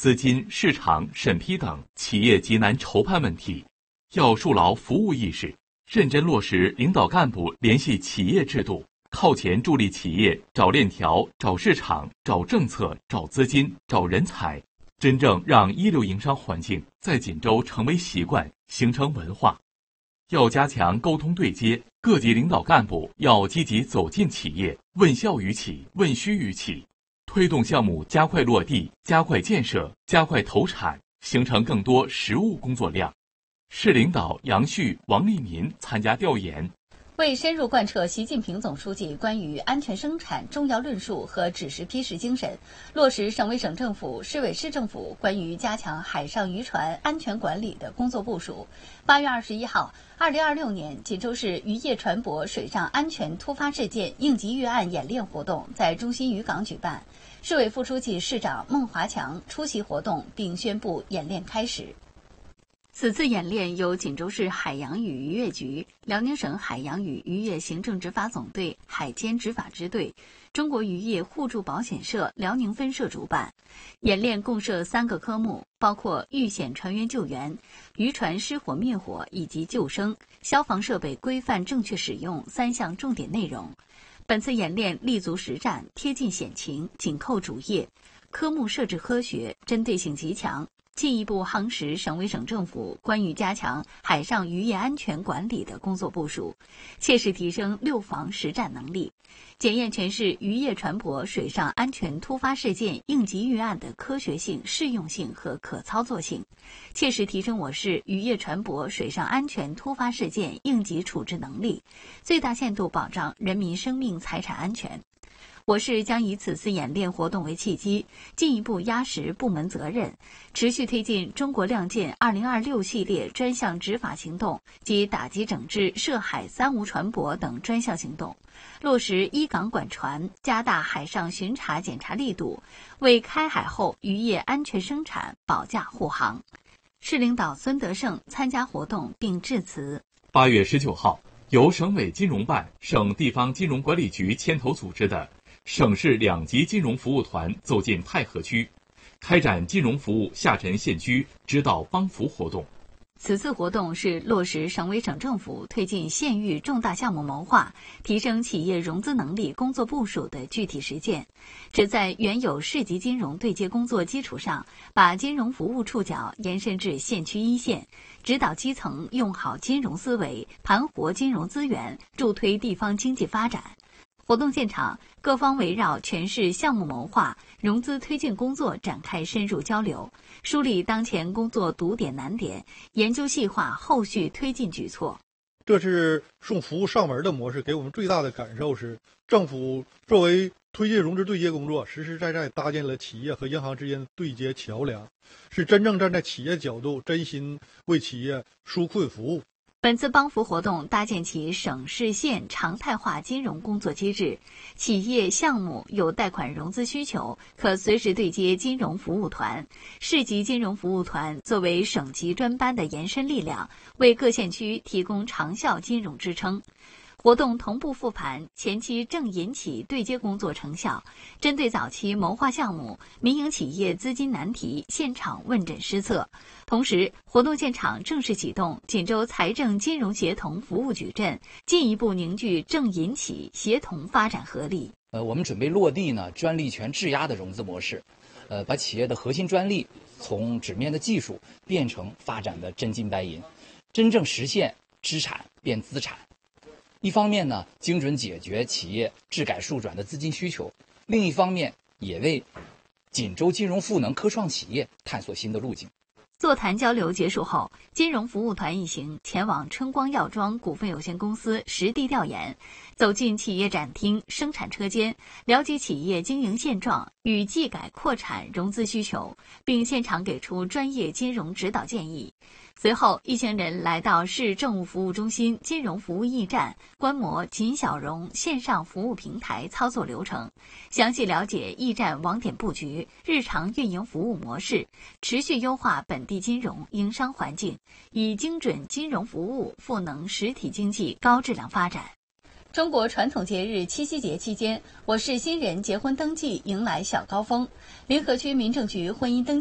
资金、市场、审批等企业极难筹判问题，要树牢服务意识，认真落实领导干部联系企业制度，靠前助力企业找链条、找市场、找政策、找资金、找人才，真正让一流营商环境在锦州成为习惯，形成文化。要加强沟通对接，各级领导干部要积极走进企业，问效于企，问需于企，推动项目加快落地、加快建设、加快投产，形成更多实务工作量。市领导杨旭、王立民参加调研。 为深入贯彻习近平总书记关于安全生产重要论述和指示批示精神，落实省委省政府、市委市政府关于加强海上渔船安全管理的工作部署，8月21号，2026年锦州市渔业船舶水上安全突发事件应急预案演练活动在中心渔港举办。市委副书记、市长孟华强出席活动并宣布演练开始。此次演练由锦州市海洋与渔业局、辽宁省海洋与渔业行政执法总队海监执法支队、中国渔业互助保险社辽宁分社主办。演练共设3个科目，包括遇险船员救援、渔船失火灭火以及救生、消防设备规范正确使用3项重点内容。本次演练立足实战，贴近险情，紧扣主业，科目设置科学，针对性极强，进一步夯实省委省政府关于加强海上渔业安全管理的工作部署，切实提升6防实战能力，检验全市渔业船舶水上安全突发事件应急预案的科学性、适用性和可操作性，切实提升我市渔业船舶水上安全突发事件应急处置能力，最大限度保障人民生命财产安全。我市将以此次演练活动为契机，进一步压实部门责任，持续推进中国亮剑2026系列专项执法行动及打击整治涉海3无船舶等专项行动，落实依港管船，加大海上巡查检查力度，为开海后渔业安全生产保驾护航。市领导孙德胜参加活动并致辞。 8月19号，由省委金融办、省地方金融管理局牵头组织的省市2级金融服务团走进太河区，开展金融服务下沉县区指导帮扶活动。 此次活动是落实省委省政府推进县域重大项目谋划、提升企业融资能力工作部署的具体实践，旨在原有市级金融对接工作基础上，把金融服务触角延伸至县区一线，指导基层用好金融思维，盘活金融资源，助推地方经济发展。活动现场，各方围绕全市项目谋划、融资推进工作展开深入交流，梳理当前工作堵点难点，研究细化后续推进举措。 这是送服务上门的模式，给我们最大的感受是，政府作为推进融资对接工作，实实在在搭建了企业和银行之间的对接桥梁，是真正站在企业角度，真心为企业纾困服务。 本次帮扶活动搭建起省市县常态化金融工作机制，企业项目有贷款融资需求，可随时对接金融服务团，市级金融服务团作为省级专班的延伸力量，为各县区提供长效金融支撑。活动同步复盘前期正银企对接工作成效，针对早期谋划项目、民营企业资金难题现场问诊施策。同时，活动现场正式启动锦州财政金融协同服务矩阵，进一步凝聚正银企协同发展合力。 我们准备落地专利权质押的融资模式，把企业的核心专利从纸面的技术变成发展的真金白银，真正实现知产变资产。一方面精准解决企业质改数转的资金需求，另一方面也为锦州金融赋能科创企业探索新的路径。 座谈交流结束后，金融服务团一行前往春光药妆股份有限公司实地调研，走进企业展厅、生产车间，了解企业经营现状与技改扩产融资需求，并现场给出专业金融指导建议。随后，一行人来到市政务服务中心金融服务驿站，观摩锦小融线上服务平台操作流程，详细了解驿站网点布局、日常运营服务模式，持续优化本地金融营商环境，以精准金融服务赋能实体经济高质量发展。中国传统节日七夕节期间，我市新人结婚登记迎来小高峰。临河区民政局婚姻登记